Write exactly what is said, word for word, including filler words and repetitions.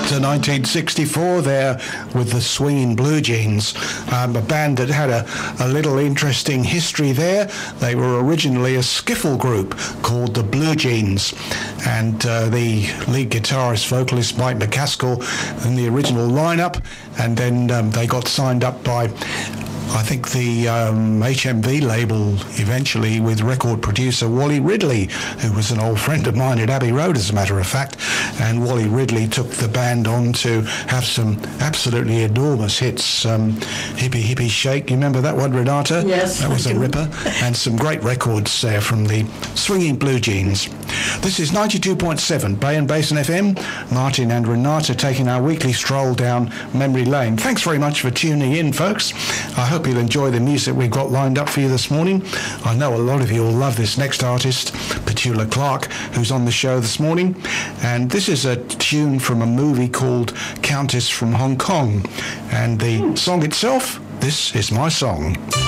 to nineteen sixty-four there with the Swinging Blue Jeans, um, a band that had a, a little interesting history there. They were originally a skiffle group called the Blue Jeans, and uh, the lead guitarist, vocalist Mike McCaskill in the original lineup, and then um, they got signed up by I think the um, H M V label eventually with record producer Wally Ridley, who was an old friend of mine at Abbey Road, as a matter of fact. And Wally Ridley took the band on to have some absolutely enormous hits. Um, Hippie Hippie Shake, you remember that one, Renata? Yes. That was a ripper. And some great records there from the Swinging Blue Jeans. This is ninety-two point seven Bay and Basin F M. Martin and Renata taking our weekly stroll down memory lane. Thanks very much for tuning in, folks. I hope you'll enjoy the music we've got lined up for you this morning. I know a lot of you will love this next artist, Petula Clark, who's on the show this morning. And this is a tune from a movie called Countess from Hong Kong. And the song itself, This Is My Song.